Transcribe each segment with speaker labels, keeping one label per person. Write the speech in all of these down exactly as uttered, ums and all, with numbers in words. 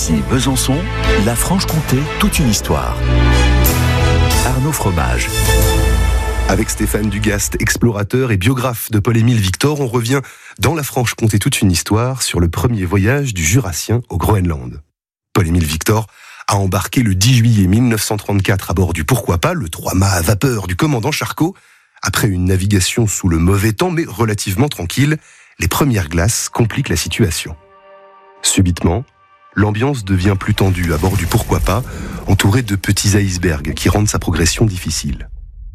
Speaker 1: Ici Besançon, la Franche-Comté, toute une histoire. Arnaud Fromage.
Speaker 2: Avec Stéphane Dugast, explorateur et biographe de Paul-Émile Victor, on revient dans la Franche-Comté, toute une histoire sur le premier voyage du Jurassien au Groenland. Paul-Émile Victor a embarqué le dix juillet mille neuf cent trente-quatre à bord du Pourquoi pas, le trois-mâts à vapeur du commandant Charcot. Après une navigation sous le mauvais temps, mais relativement tranquille, les premières glaces compliquent la situation. Subitement, l'ambiance devient plus tendue à bord du Pourquoi pas, entouré de petits icebergs qui rendent sa progression difficile.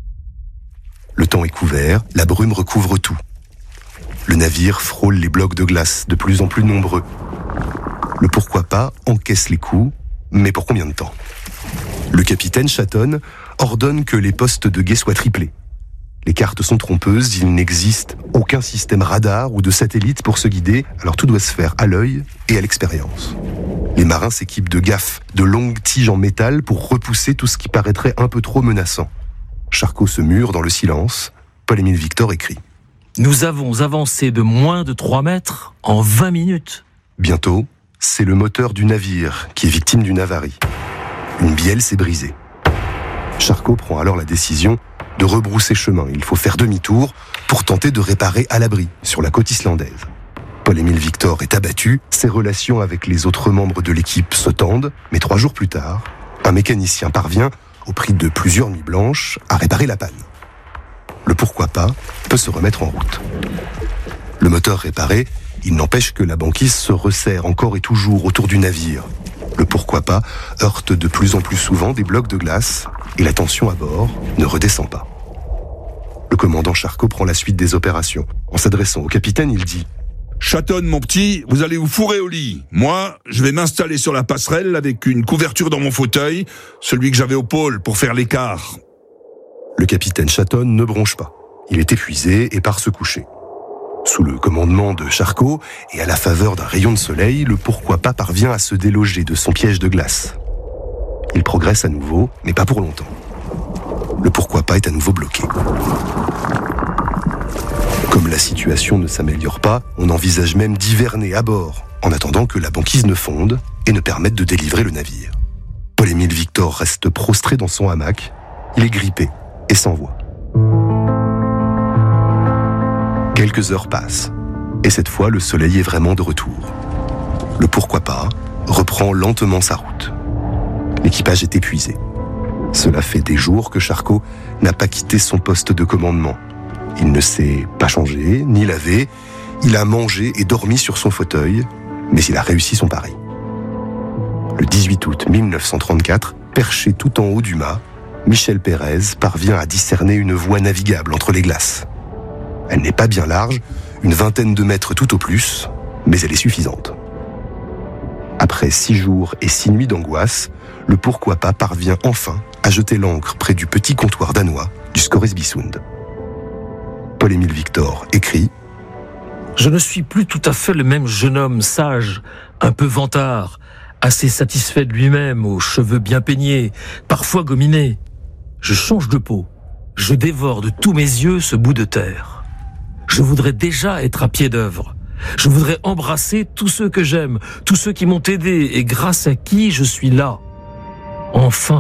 Speaker 2: Le temps est couvert, la brume recouvre tout. Le navire frôle les blocs de glace, de plus en plus nombreux. Le Pourquoi pas encaisse les coups, mais pour combien de temps ? Le capitaine Chatton ordonne que les postes de guet soient triplés. Les cartes sont trompeuses, il n'existe aucun système radar ou de satellite pour se guider, alors tout doit se faire à l'œil et à l'expérience. Les marins s'équipent de gaffes, de longues tiges en métal pour repousser tout ce qui paraîtrait un peu trop menaçant. Charcot se mure dans le silence. Paul-Émile Victor écrit «
Speaker 3: Nous avons avancé de moins de trois mètres en vingt minutes. »
Speaker 2: Bientôt, c'est le moteur du navire qui est victime d'une avarie. Une bielle s'est brisée. Charcot prend alors la décision de rebrousser chemin. Il faut faire demi-tour pour tenter de réparer à l'abri sur la côte islandaise. Paul-Émile Victor est abattu, ses relations avec les autres membres de l'équipe se tendent, mais trois jours plus tard, un mécanicien parvient, au prix de plusieurs nuits blanches, à réparer la panne. Le Pourquoi pas peut se remettre en route. Le moteur réparé, il n'empêche que la banquise se resserre encore et toujours autour du navire. Le Pourquoi pas heurte de plus en plus souvent des blocs de glace et la tension à bord ne redescend pas. Le commandant Charcot prend la suite des opérations. En s'adressant au capitaine, il dit
Speaker 4: « Chatton, mon petit, vous allez vous fourrer au lit. Moi, je vais m'installer sur la passerelle avec une couverture dans mon fauteuil, celui que j'avais au pôle pour faire l'écart. »
Speaker 2: Le capitaine Chatton ne bronche pas. Il est épuisé et part se coucher. Sous le commandement de Charcot et à la faveur d'un rayon de soleil, le Pourquoi pas parvient à se déloger de son piège de glace. Il progresse à nouveau, mais pas pour longtemps. Le Pourquoi pas est à nouveau bloqué. Comme la situation ne s'améliore pas, on envisage même d'hiverner à bord, en attendant que la banquise ne fonde et ne permette de délivrer le navire. Paul-Émile Victor reste prostré dans son hamac. Il est grippé et sans voix. Quelques heures passent, et cette fois, le soleil est vraiment de retour. Le Pourquoi pas reprend lentement sa route. L'équipage est épuisé. Cela fait des jours que Charcot n'a pas quitté son poste de commandement. Il ne s'est pas changé, ni lavé. Il a mangé et dormi sur son fauteuil, mais il a réussi son pari. Le dix-huit août mille neuf cent trente-quatre, perché tout en haut du mât, Michel Pérez parvient à discerner une voie navigable entre les glaces. Elle n'est pas bien large, une vingtaine de mètres tout au plus, mais elle est suffisante. Après six jours et six nuits d'angoisse, le Pourquoi pas parvient enfin à jeter l'ancre près du petit comptoir danois du Scoresbysund. Paul-Émile Victor écrit
Speaker 3: « Je ne suis plus tout à fait le même jeune homme sage, un peu vantard, assez satisfait de lui-même, aux cheveux bien peignés, parfois gominés. Je change de peau, je dévore de tous mes yeux ce bout de terre. Je voudrais déjà être à pied d'œuvre. Je voudrais embrasser tous ceux que j'aime, tous ceux qui m'ont aidé et grâce à qui je suis là. Enfin. »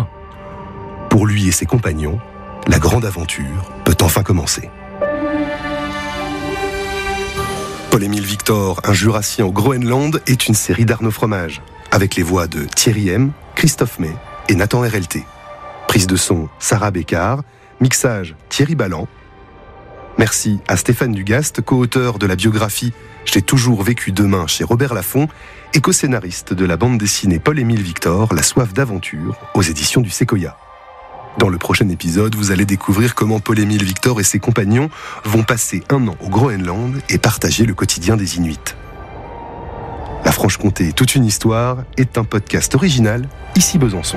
Speaker 2: Pour lui et ses compagnons, la grande aventure peut enfin commencer. Paul-Émile Victor, un Jurassien au Groenland, est une série d'Arnaud Fromage, avec les voix de Thierry M, Christophe May et Nathan R L T. Prise de son, Sarah Bécard. Mixage, Thierry Balland. Merci à Stéphane Dugast, co-auteur de la biographie « J'ai toujours vécu demain » chez Robert Laffont et co-scénariste de la bande dessinée Paul-Émile Victor, La soif d'aventure, aux éditions du Sequoia. Dans le prochain épisode, vous allez découvrir comment Paul-Émile Victor et ses compagnons vont passer un an au Groenland et partager le quotidien des Inuits. La Franche-Comté, toute une histoire, est un podcast original, Ici Besançon.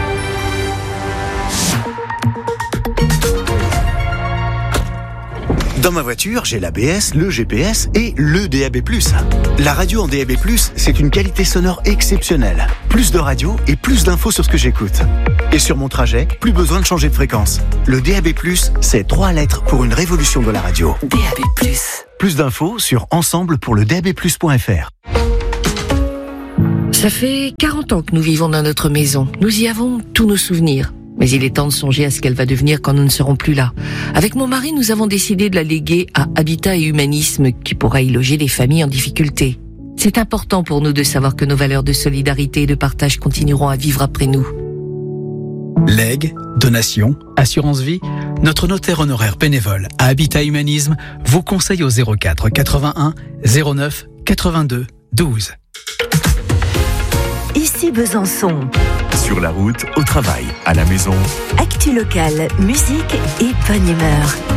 Speaker 5: Dans ma voiture, j'ai l'A B S, le G P S et le D A B plus. La radio en D A B plus, c'est une qualité sonore exceptionnelle. Plus de radio et plus d'infos sur ce que j'écoute. Et sur mon trajet, plus besoin de changer de fréquence. Le D A B plus, c'est trois lettres pour une révolution de la radio.
Speaker 6: D A B plus.
Speaker 5: Plus d'infos sur ensemble pour le d a b plus point f r.
Speaker 6: Ça fait quarante ans que nous vivons dans notre maison. Nous y avons tous nos souvenirs. Mais il est temps de songer à ce qu'elle va devenir quand nous ne serons plus là. Avec mon mari, nous avons décidé de la léguer à Habitat et Humanisme, qui pourra y loger les familles en difficulté. C'est important pour nous de savoir que nos valeurs de solidarité et de partage continueront à vivre après nous.
Speaker 7: Legs, donations, assurance vie, notre notaire honoraire bénévole à Habitat Humanisme vous conseille au zéro quatre quatre-vingt-un zéro neuf quatre-vingt-deux douze.
Speaker 8: Ici Besançon.
Speaker 1: Sur la route, au travail, à la maison.
Speaker 8: Actu locale, musique et bonne humeur.